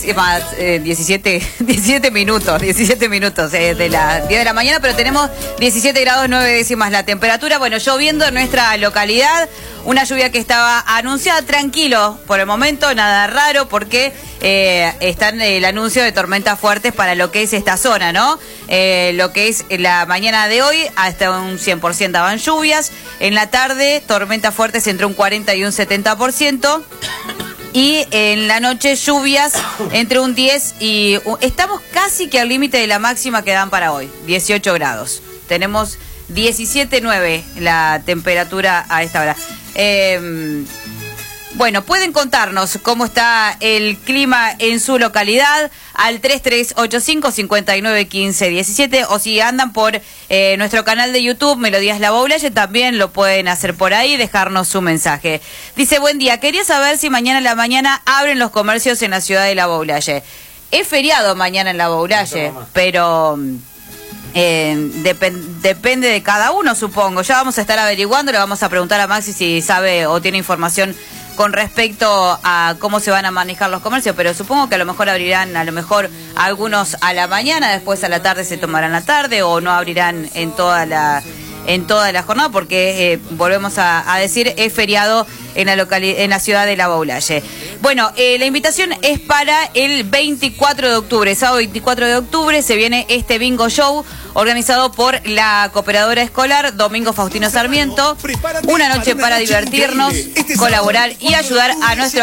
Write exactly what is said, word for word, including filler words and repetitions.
Más eh, diecisiete, diecisiete minutos, diecisiete minutos eh, de las diez de la mañana, pero tenemos diecisiete grados nueve décimas la temperatura. Bueno, lloviendo en nuestra localidad, una lluvia que estaba anunciada, tranquilo por el momento, nada raro, porque eh, está el anuncio de tormentas fuertes para lo que es esta zona, ¿no? Eh, lo que es la mañana de hoy, hasta un cien por ciento van lluvias. En la tarde, tormentas fuertes entre un cuarenta y un setenta por ciento. Y en la noche lluvias entre un diez y... Estamos casi que al límite de la máxima que dan para hoy, dieciocho grados. Tenemos diecisiete nueve la temperatura a esta hora. Eh, bueno, pueden contarnos cómo está el clima en su localidad al tres tres ocho cinco, cinco nueve uno cinco uno siete, o si andan por eh, nuestro canal de YouTube, Melodías La Boulaye, también lo pueden hacer por ahí, dejarnos su mensaje. Dice, buen día, quería saber si mañana en la mañana abren los comercios en la ciudad de La Boulaye. Es feriado mañana en La Boulaye, pero... Eh, dep- depende de cada uno, supongo. Ya vamos a estar averiguando, le vamos a preguntar a Maxi si sabe o tiene información con respecto a cómo se van a manejar los comercios, pero supongo que a lo mejor abrirán a lo mejor algunos a la mañana, después a la tarde se tomarán la tarde, o no abrirán en toda la en toda la jornada, porque eh, volvemos a, a decir, es feriado en la locali- en la ciudad de La Boulaye. Bueno, eh, la invitación es para el veinticuatro de octubre, sábado veinticuatro de octubre, se viene este bingo show organizado por la Cooperadora Escolar Domingo Faustino Sarmiento. Una noche para divertirnos, colaborar y ayudar a nuestros